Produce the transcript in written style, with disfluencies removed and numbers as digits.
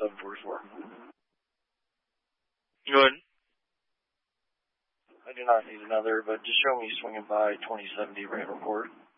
744. Good. I do not need another, but just show me swinging by 2070 Randall Court.